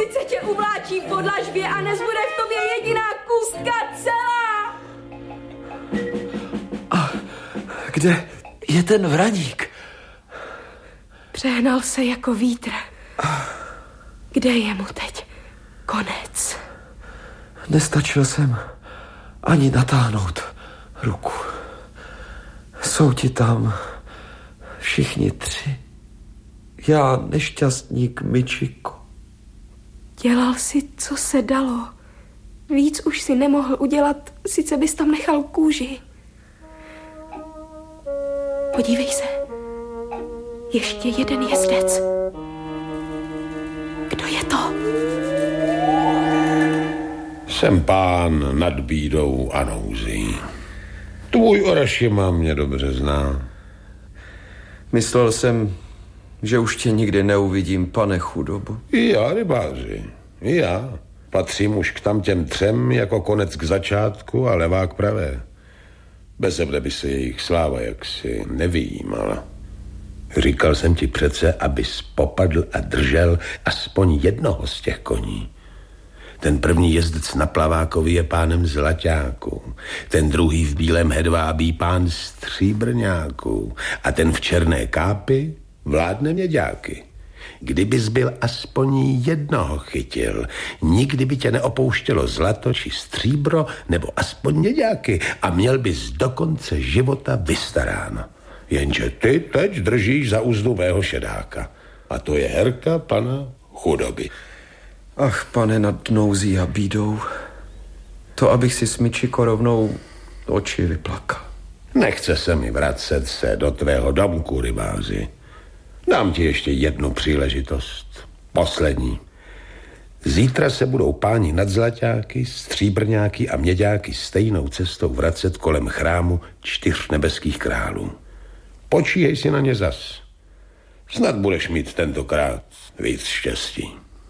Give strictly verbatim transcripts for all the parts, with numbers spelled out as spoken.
sice tě uvláčí po dlažbě a nezbude v tobě jediná kustka celá. A kde je ten vraník? Přehnal se jako vítr. Kde je mu teď konec? Nestačil jsem ani natáhnout ruku. Jsou ti tam všichni tři. Já, nešťastník Michiko. Dělal si, co se dalo. Víc už si nemohl udělat, sice bys tam nechal kůži. Podívej se. Ještě jeden jezdec. Kdo je to? Jsem pán nad bídou a nouzí. Tvůj Urashima mě dobře zná. Myslel jsem, že už tě nikdy neuvidím, pane chudobo. I já, rybáři, i já. Patřím už k tam těm třem jako konec k začátku a levá k pravé. Beze mne by se jejich sláva jaksi nevyjímala. Říkal jsem ti přece, abys popadl a držel aspoň jednoho z těch koní. Ten první jezdec na Plavákovi je pánem Zlaťáku, ten druhý v bílém hedvábí pán Stříbrňáku a ten v černé kápi vládne Měďáky. Kdybys byl aspoň jednoho chytil, nikdy by tě neopouštělo zlato či stříbro nebo aspoň Měďáky a měl bys do konce života vystaráno. Jenže ty teď držíš za uzdu mého šedáka. A to je herka pana chudoby. Ach, pane nad nouzí a bídou. To, abych si s Michiko rovnou oči vyplakal. Nechce se mi vracet se do tvého domku, rybáři. Dám ti ještě jednu příležitost. Poslední. Zítra se budou páni nadzlaťáky, stříbrňáky a měďáky stejnou cestou vracet kolem chrámu čtyř nebeských králů. Počíhej si na ně zas. Snad budeš mít tentokrát víc štěstí.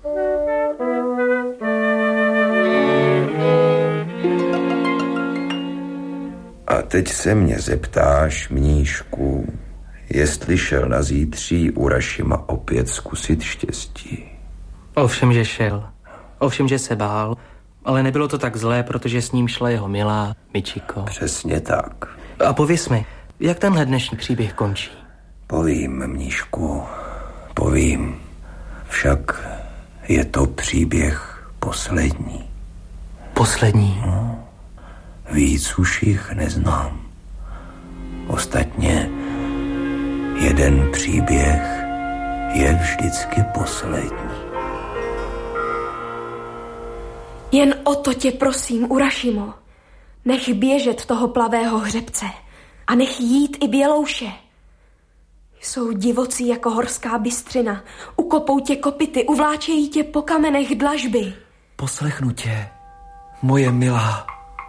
A teď se mě zeptáš, mníšku, jestli šel na zítří Urashima opět zkusit štěstí. Ovšem, že šel. Ovšem, že se bál. Ale nebylo to tak zlé, protože s ním šla jeho milá Michiko. Přesně tak. A pověz mi, jak tenhle dnešní příběh končí? Povím, mníšku, povím. Však je to příběh poslední. Poslední? No, víc už jich neznám. Ostatně jeden příběh je vždycky poslední. Jen o to tě prosím, Urashimo. Nech běžet toho plavého hřebce a nech jít i bělouše. Jsou divocí jako horská bystřina. Ukopou tě kopyty, uvláčejí tě po kamenech dlažby. Poslechnu tě, moje milá.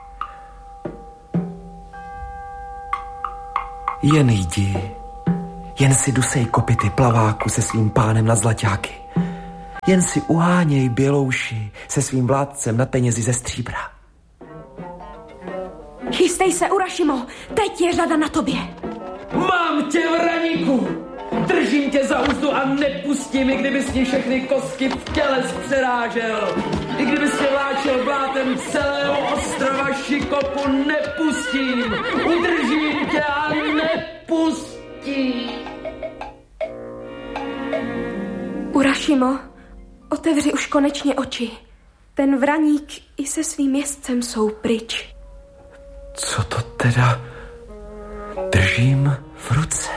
Jen jdi, jen si dusej kopyty plaváku se svým pánem nad zlaťáky. Jen si uháněj bělouši se svým vládcem nad penězi ze stříbra. Chystej se, Urashimo, teď je řada na tobě. Mám tě, vraníku! Držím tě za úzdu a nepustím, i kdybys mi všechny kostky v těle zpřerážel. I kdybys tě vláčel blátem celého ostrova Shikoku, nepustím! Udržím tě a nepustím! Urashimo, otevři už konečně oči. Ten vraník i se svým jezdcem jsou pryč. Co to teda držím v ruce?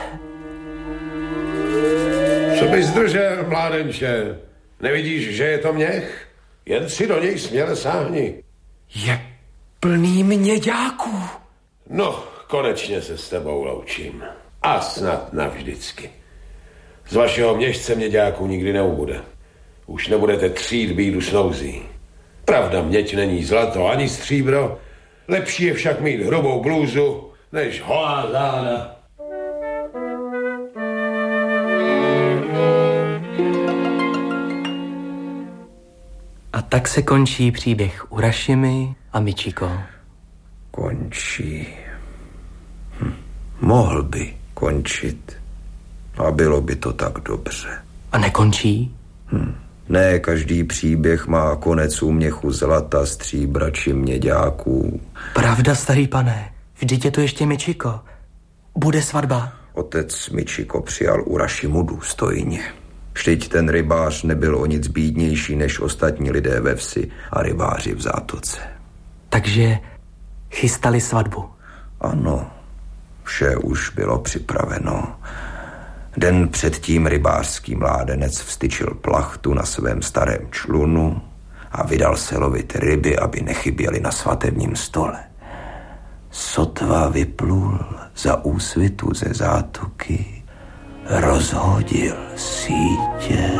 Co bys držel, mládenče? Nevidíš, že je to měch? Jen si do něj směle sáhni. Je plný měďáků. No, konečně se s tebou loučím. A snad navždycky. Z vašeho měšce měďáků nikdy neubude. Už nebudete třít bídu s nouzí. Pravda, měď není zlato ani stříbro. Lepší je však mít hrubou blůzu, než holá záda. A tak se končí příběh Urashimy a Michiko. Končí. Hm. Mohl by končit. A bylo by to tak dobře. A nekončí? Hm. Ne každý příběh má konec úměchu zlata, stříbra či měďáků. Pravda, starý pane. Vždyť je to ještě Michiko. Bude svatba. Otec Michiko přijal Urashimu důstojně. Vždyť ten rybář nebyl o nic bídnější než ostatní lidé ve vsi a rybáři v zátoce. Takže chystali svatbu. Ano, vše už bylo připraveno. Den předtím rybářský mládenec vstyčil plachtu na svém starém člunu a vydal se lovit ryby, aby nechyběly na svatebním stole. Sotva vyplul za úsvitu ze zátoky, rozhodil sítě.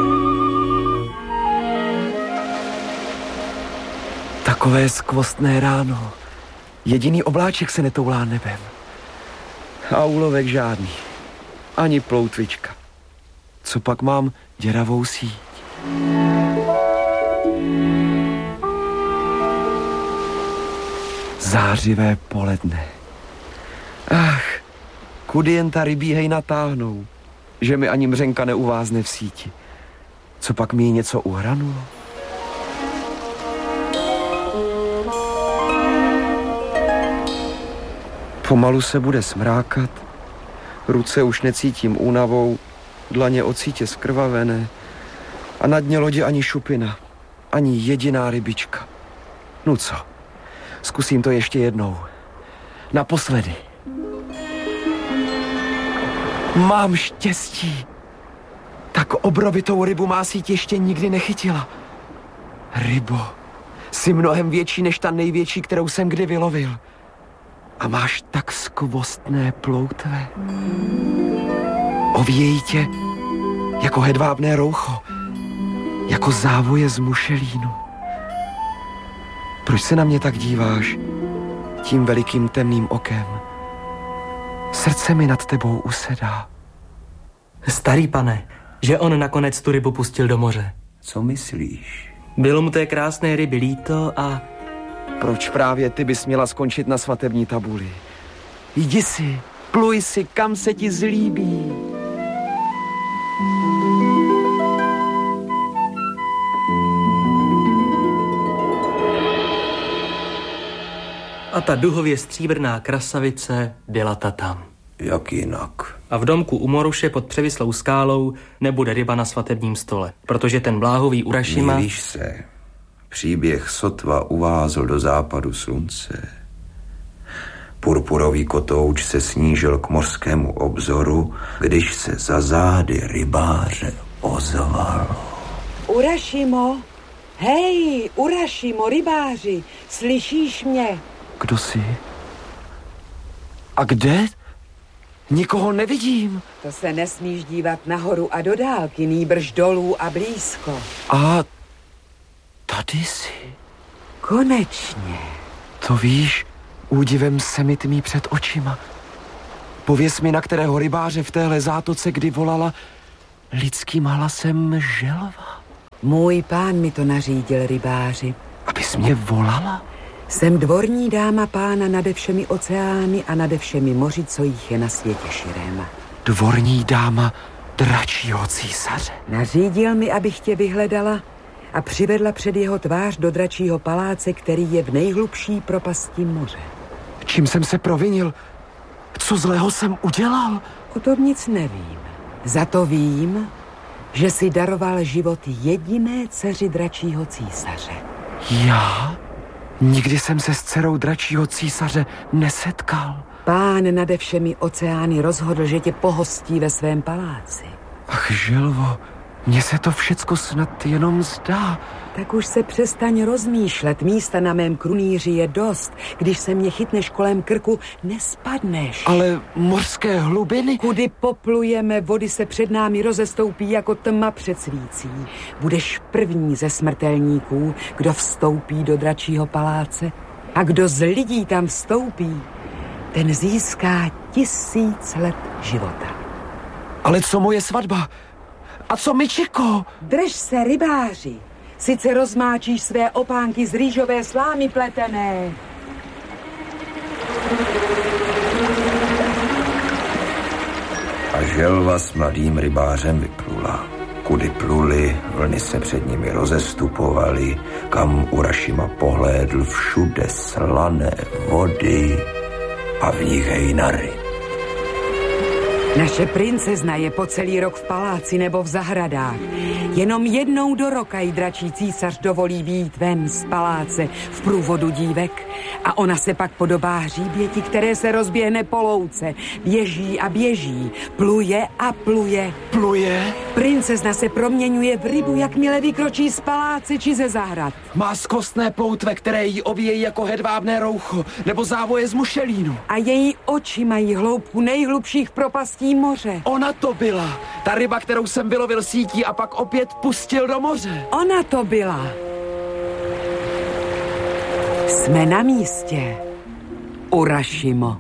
Takové skvostné ráno. Jediný obláček se netoulá nebem. A úlovek žádný. Ani ploutvička. Co pak mám děravou síť? Zářivé poledne. Ach, kudy jen ta rybí hejna táhnou, že mi ani mřenka neuvázne v síti. Co pak mi něco uhranulo? Pomalu se bude smrákat, ruce už necítím únavou, dlaně od sítě skrvavené a na dně lodě ani šupina, ani jediná rybička. No co, zkusím to ještě jednou. Naposledy. Mám štěstí. Tak obrovitou rybu má síť ještě nikdy nechytila. Rybo, jsi mnohem větší než ta největší, kterou jsem kdy vylovil. A máš tak skvostné ploutve. Ovějí tě jako hedvábné roucho, jako závoje z mušelínu. Proč se na mě tak díváš tím velikým temným okem? Srdce mi nad tebou usedá. Starý pane, že on nakonec tu rybu pustil do moře. Co myslíš? Bylo mu té krásné ryby líto a... Proč právě ty bys měla skončit na svatební tabuli? Jdi si, pluj si, kam se ti zlíbí. A ta duhově stříbrná krasavice byla ta tam. Jak jinak? A v domku u Moruše pod převislou skálou nebude ryba na svatebním stole, protože ten bláhový Urashima... Mýlíš se. Příběh sotva uvázl do západu slunce. Purpurový kotouč se snížil k mořskému obzoru, když se za zády rybáře ozvalo. Urashimo, hej, Urashimo, rybáři, slyšíš mě? Kdo jsi? A kde? Nikoho nevidím. To se nesmíš dívat nahoru a do dálky, nýbrž dolů a blízko. A tady jsi. Konečně. To víš, údivem se mi tmí před očima. Pověz mi, na kterého rybáře v téhle zátoce kdy volala lidským hlasem želva. Můj pán mi to nařídil, rybáři. Abys mě volala? Jsem dvorní dáma pána nade všemi oceány a nade všemi moři, co jich je na světě širém. Dvorní dáma dračího císaře. Nařídil mi, abych tě vyhledala a přivedla před jeho tvář do dračího paláce, který je v nejhlubší propasti moře. Čím jsem se provinil? Co zlého jsem udělal? O tom nic nevím. Za to vím, že si daroval život jediné dceři dračího císaře. Já? Nikdy jsem se s dcerou dračího císaře nesetkal. Pán nade všemi oceány rozhodl, že tě pohostí ve svém paláci. Ach, želvo, mně se to všecko snad jenom zdá. Tak už se přestaň rozmýšlet, místa na mém krunýři je dost. Když se mě chytneš kolem krku, nespadneš. Ale mořské hlubiny... Kudy poplujeme, vody se před námi rozestoupí jako tma před svící. Budeš první ze smrtelníků, kdo vstoupí do dračího paláce. A kdo z lidí tam vstoupí, ten získá tisíc let života. Ale co moje svatba? A co Michiko? Drž se, rybáři. Sice rozmáčíš své opánky z rýžové slámy pletené. A želva s mladým rybářem vyplula. Kudy pluli, vlny se před nimi rozestupovaly, kam Urashima pohlédl, všude slané vody a v nich hejnary. Naše princezna je po celý rok v paláci nebo v zahradách. Jenom jednou do roka jí dračí císař dovolí vyjít ven z paláce v průvodu dívek a ona se pak podobá hříběti, které se rozběhne po louce. Běží a běží, pluje a pluje. Pluje? Princezna se proměňuje v rybu, jakmile vykročí z paláce či ze zahrad. Má skostné ploutve, které jí ovíjejí jako hedvábné roucho nebo závoje z mušelínu. A její oči mají hloubku nejhlubších propastí moře. Ona to byla, ta ryba, kterou jsem vylovil sítí a pak opět pustil do moře. Ona to byla. Jsme na místě. Urashimo.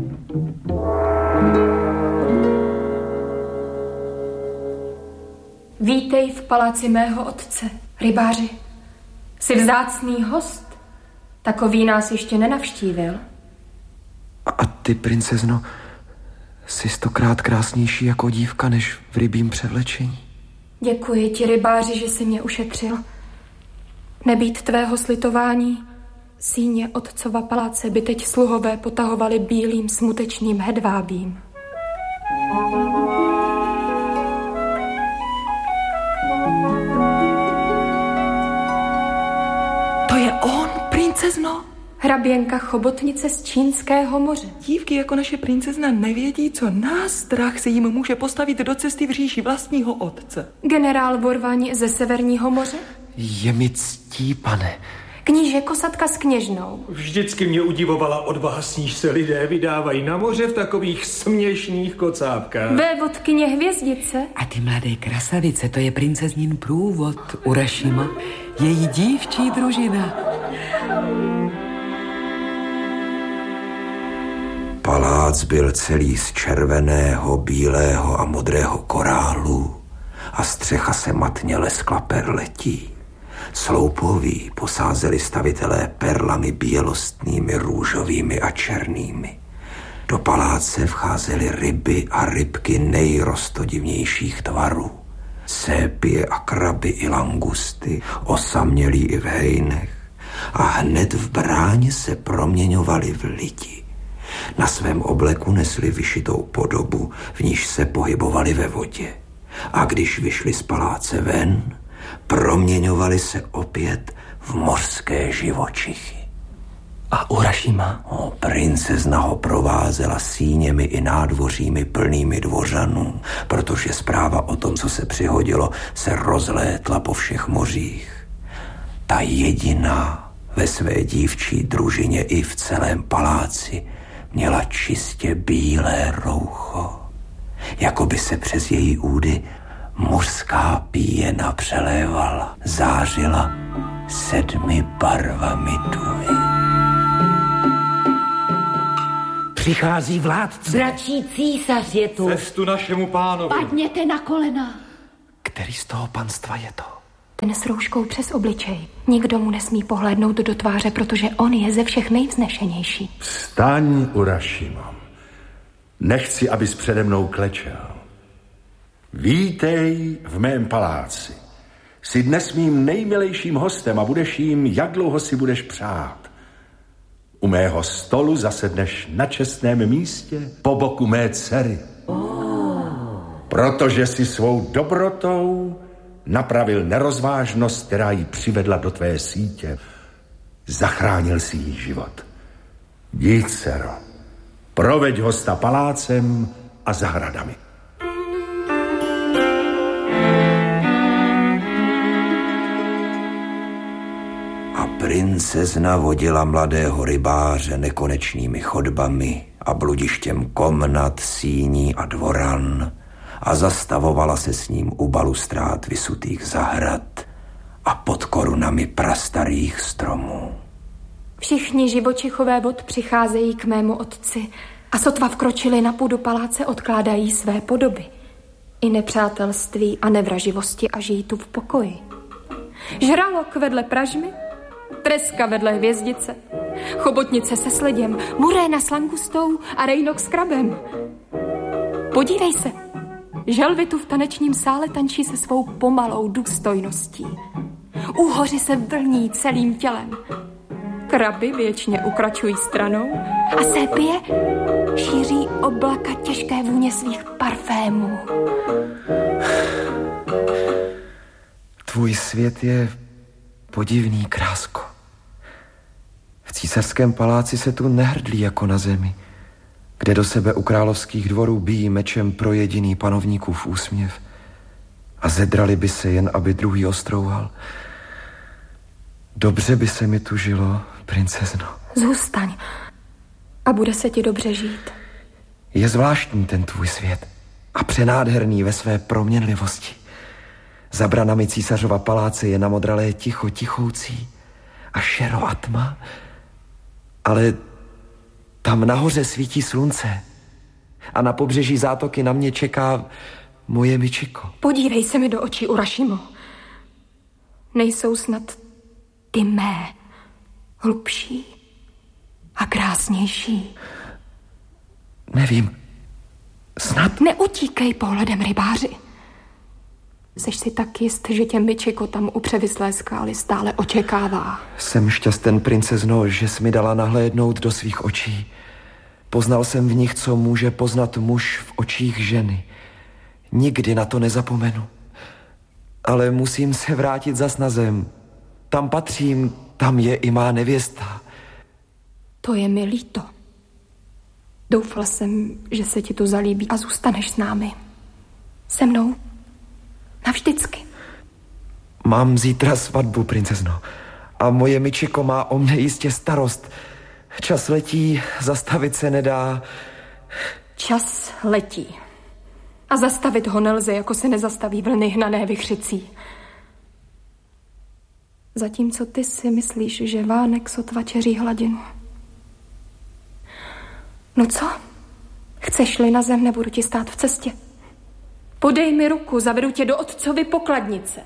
Vítej v paláci mého otce, rybáři. Jsi vzácný host. Takový nás ještě nenavštívil. A ty, princezno, jsi stokrát krásnější jako dívka, než v rybím převlečení. Děkuji ti, rybáři, že jsi mě ušetřil. Nebýt tvého slitování, síně otcova paláce by teď sluhové potahovali bílým smutečným hedvábím. To je on, princezno? Hraběnka chobotnice z Čínského moře. Dívky jako naše princezna nevědí, co nás strach se jim může postavit do cesty v říši vlastního otce. Generál Vorvaň ze Severního moře? Je mi ctí, pane. Kníže Kosatka s kněžnou. Vždycky mě udivovala odvaha, s níž se lidé vydávají na moře v takových směšných kocápkách. Vévodkyně Hvězdice. A ty mladé krasavice, to je princeznin průvod, Urashima, její dívčí družina. Palác byl celý z červeného, bílého a modrého korálu a střecha se matně leskla perletí. Sloupoví posázeli stavitelé perlami bělostnými, růžovými a černými. Do paláce vcházely ryby a rybky nejrostodivnějších tvarů. Sépie a kraby i langusty, osamělí i v hejnech, a hned v bráně se proměňovali v lidi. Na svém obleku nesli vyšitou podobu, v níž se pohybovali ve vodě. A když vyšli z paláce ven, proměňovali se opět v mořské živočichy. A Urashima? O, princezna ho provázela síněmi i nádvořími plnými dvořanů, protože zpráva o tom, co se přihodilo, se rozlétla po všech mořích. Ta jediná ve své dívčí družině i v celém paláci měla čistě bílé roucho, jako by se přes její údy mořská píjena přelévala, zářila sedmi barvami duhy. Přichází vládce. Dračí císař je tu. Cestu našemu pánovi. Padněte na kolena. Který z toho panstva je to? Ten s rouškou přes obličej. Nikdo mu nesmí pohlédnout do tváře, protože on je ze všech nejvznešenější. Vstaň, Urashimo. Nechci, abys přede mnou klečel. Vítej v mém paláci. Jsi dnes mým nejmilejším hostem a budeš jím, jak dlouho si budeš přát. U mého stolu zasedneš na čestném místě po boku mé dcery. Oh. Protože si svou dobrotou napravil nerozvážnost, která ji přivedla do tvé sítě. Zachránil si jí život. Jdi, dcero, proveď hosta palácem a zahradami. Princezna vodila mladého rybáře nekonečnými chodbami a bludištěm komnat, síní a dvoran a zastavovala se s ním u balustrád vysutých zahrad a pod korunami prastarých stromů. Všichni živočichové vod přicházejí k mému otci a sotva vkročili na půdu paláce, odkládají své podoby. I nepřátelství a nevraživosti a žijí tu v pokoji. Žralok vedle pražmy, treska vedle hvězdice, chobotnice se sledem, muréna s langustou a rejnok s krabem. Podívej se, Želvy tu v tanečním sále tančí se svou pomalou důstojností. Úhoři se vlní celým tělem. Kraby věčně ukračují stranou a sépie šíří oblaka těžké vůně svých parfémů. Tvůj svět je podivný, krásko. V císařském paláci se tu nehrdlí jako na zemi, kde do sebe u královských dvorů bijí mečem pro jediný panovníkův úsměv a zedrali by se jen, aby druhý ostrouhal. Dobře by se mi tu žilo, princezno. Zůstaň a bude se ti dobře žít. Je zvláštní ten tvůj svět a přenádherný ve své proměnlivosti. Za branami císařova paláce je namodralé ticho tichoucí a šero a tma, ale tam nahoře svítí slunce a na pobřeží zátoky na mě čeká moje Michiko. Podívej se mi do očí, Urashimo. Nejsou snad ty mé hlubší a krásnější? Nevím. Snad? Neutíkej pohledem, rybáři. Seš si tak jist, že tě Michiko tam u převislé skály stále očekává? Jsem šťasten, princezno, že jsi mi dala nahlédnout do svých očí. Poznal jsem v nich, co může poznat muž v očích ženy. Nikdy na to nezapomenu. Ale musím se vrátit zas na zem. Tam patřím, tam je i má nevěsta. To je mi líto. Doufala jsem, že se ti to zalíbí a zůstaneš s námi. Se mnou. Navždycky. Mám zítra svatbu, princezno. A moje Michiko má o mne jistě starost. Čas letí, zastavit se nedá. Čas letí. A zastavit ho nelze, jako se nezastaví vlny hnané vichřicí. Zatímco ty si myslíš, že vánek sotva čeří hladinu. No co? Chceš-li na zem, nebudu ti stát v cestě. Podej mi ruku, zavedu tě do otcovy pokladnice.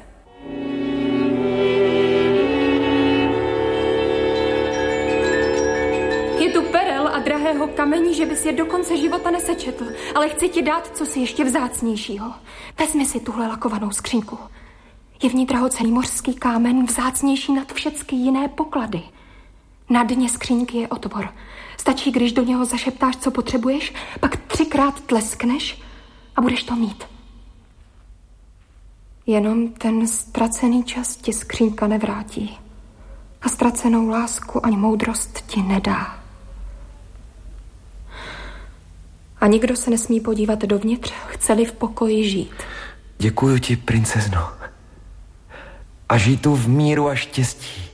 Je tu perel a drahého kamení, že bys je do konce života nesečetl, ale chci ti dát cosi ještě vzácnějšího. Vezmi si tuhle lakovanou skřínku. Je v ní drahocenný mořský kámen, vzácnější nad všechny jiné poklady. Na dně skřínky je otvor. Stačí, když do něho zašeptáš, co potřebuješ, pak třikrát tleskneš a budeš to mít. Jenom ten ztracený čas ti skřínka nevrátí. A ztracenou lásku ani moudrost ti nedá. A nikdo se nesmí podívat dovnitř, chce-li v pokoji žít. Děkuju ti, princezno. A žij tu v míru a štěstí.